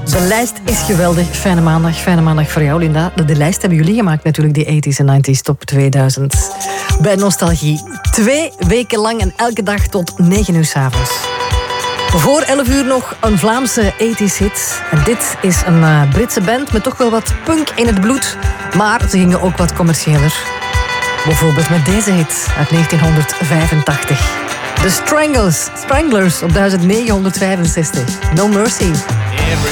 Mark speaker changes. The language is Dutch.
Speaker 1: De lijst is geweldig. Fijne maandag voor jou, Linda. De lijst hebben jullie gemaakt natuurlijk, die 80s en 90s top 2000. Bij Nostalgie. 2 weken lang en elke dag tot 9 uur 's avonds. Voor 11 uur nog een Vlaamse 80s hit. En dit is een Britse band met toch wel wat punk in het bloed. Maar ze gingen ook wat commerciëler. Bijvoorbeeld met deze hit uit 1985. The Stranglers op 1965. No Mercy.